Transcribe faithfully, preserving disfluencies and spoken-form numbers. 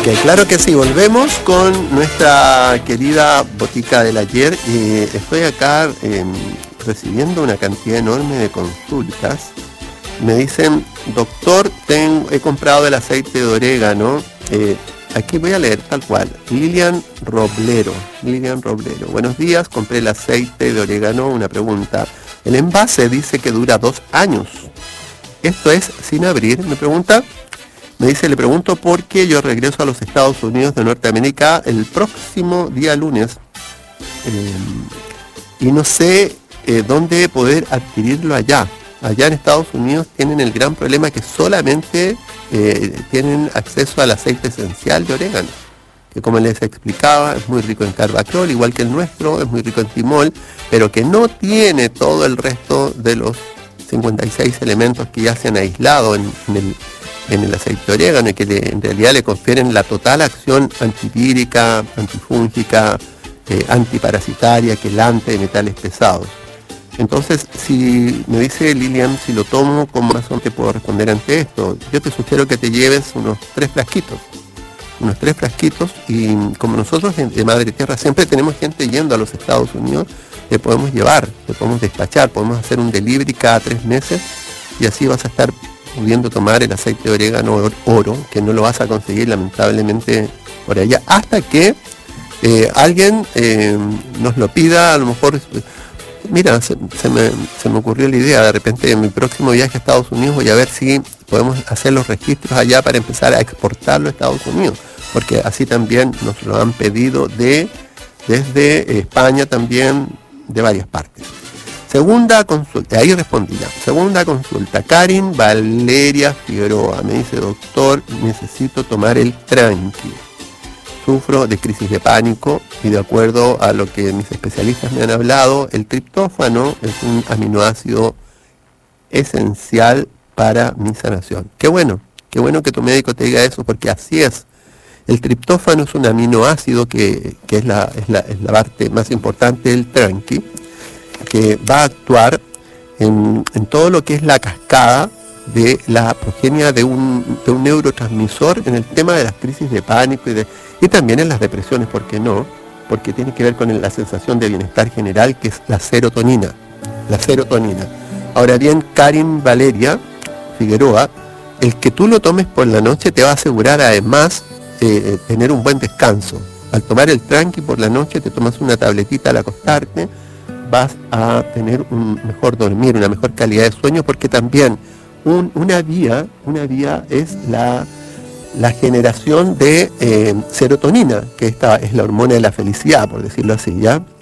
Ok, claro que sí, volvemos con nuestra querida botica del ayer. Eh, estoy acá eh, recibiendo una cantidad enorme de consultas. Me dicen, doctor, tengo, he comprado el aceite de orégano. Eh, aquí voy a leer tal cual. Lilian Roblero. Lilian Roblero. Buenos días, compré el aceite de orégano. Una pregunta. El envase dice que dura dos años. ¿Esto es sin abrir? Me pregunta. Me dice, le pregunto por qué yo regreso a los Estados Unidos de Norteamérica el próximo día lunes. Eh, y no sé eh, dónde poder adquirirlo allá. Allá en Estados Unidos tienen el gran problema que solamente eh, tienen acceso al aceite esencial de orégano, que como les explicaba es muy rico en carbacrol, igual que el nuestro, es muy rico en timol, pero que no tiene todo el resto de los cincuenta y seis elementos que ya se han aislado en, en, el, en el aceite de orégano y que le, en realidad le confieren la total acción antivírica, antifúngica, eh, antiparasitaria, quelante de metales pesados. Entonces, si me dice Lilian, si lo tomo, ¿cómo razón te puedo responder ante esto? Yo te sugiero que te lleves unos tres frasquitos, unos tres frasquitos, y como nosotros de Madre Tierra siempre tenemos gente yendo a los Estados Unidos, le podemos llevar, le podemos despachar, podemos hacer un delivery cada tres meses, y así vas a estar pudiendo tomar el aceite de orégano oro, que no lo vas a conseguir lamentablemente por allá, hasta que eh, alguien eh, nos lo pida. A lo mejor... Mira, se, se, me, se me ocurrió la idea, de repente en mi próximo viaje a Estados Unidos voy a ver si podemos hacer los registros allá para empezar a exportarlo a Estados Unidos, porque así también nos lo han pedido de, desde España también, de varias partes. Segunda consulta, ahí respondí ya. Segunda consulta, Karin Valeria Figueroa, me dice, doctor, necesito tomar el tranqui. Sufro de crisis de pánico y de acuerdo a lo que mis especialistas me han hablado, el triptófano es un aminoácido esencial para mi sanación. Qué bueno, qué bueno que tu médico te diga eso, porque así es. El triptófano es un aminoácido que, que es, la, es, la, es la parte más importante del tranqui, que va a actuar en, en todo lo que es la cascada de la progenia de un, de un neurotransmisor en el tema de las crisis de pánico y, de, y también en las depresiones, ¿por qué no? Porque tiene que ver con la sensación de bienestar general, que es la serotonina, la serotonina. Ahora bien, Karin Valeria Figueroa, el que tú lo tomes por la noche te va a asegurar además eh, tener un buen descanso. Al tomar el tranqui por la noche, te tomas una tabletita al acostarte, vas a tener un mejor dormir, una mejor calidad de sueño, porque también Un, una vía, una vía es la, la generación de eh, serotonina, que esta es la hormona de la felicidad, por decirlo así, ¿ya?